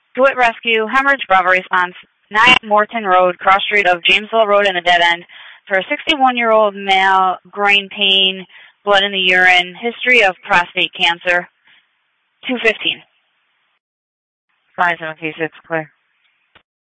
DeWitt Rescue, hemorrhage, Bravo response, 9 Morton Road, cross street of Jamesville Road and a dead end, for a 61-year-old male, groin pain, blood in the urine, history of prostate cancer, 215. 5736, clear.